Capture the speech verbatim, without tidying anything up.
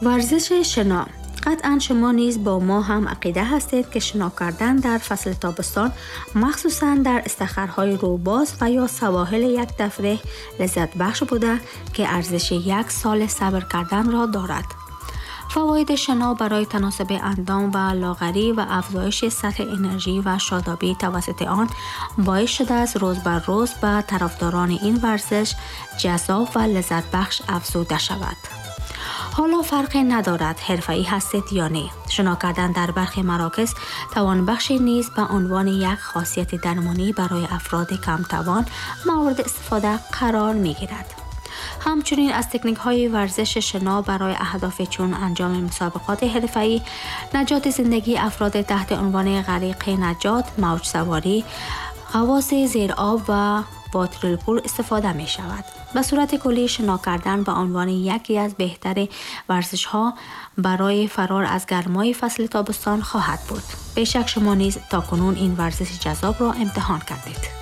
ورزش شنا. قطعا شما نیز با ما هم عقیده هستید که شنا کردن در فصل تابستان مخصوصا در استخرهای روباز و یا سواحل یک تفریح لذت بخش بوده که ارزش یک سال صبر کردن را دارد. فواید شنا برای تناسب اندام و لاغری و افزایش سطح انرژی و شادابی توسط آن باعث شده است روز بر روز به طرفداران این ورزش جذاب و لذت بخش افزوده شود. حالا فرقی ندارد حرفه‌ای هستید یا نه. شنا کردن در برخی مراکز توانبخشی نیز به عنوان یک خاصیت درمانی برای افراد کم توان مورد استفاده قرار می گیرد. همچنین از تکنیک های ورزش شنا برای اهداف چون انجام مسابقات حرفه‌ای، نجات زندگی افراد تحت عنوان غریق نجات، موج سواری، غواص زیر آب و واتر پول استفاده می شود. به صورت کلی شنا کردن به عنوان یکی از بهترین ورزش ها برای فرار از گرمای فصل تابستان خواهد بود. به شک شما نیز تاکنون این ورزش جذاب را امتحان کردید.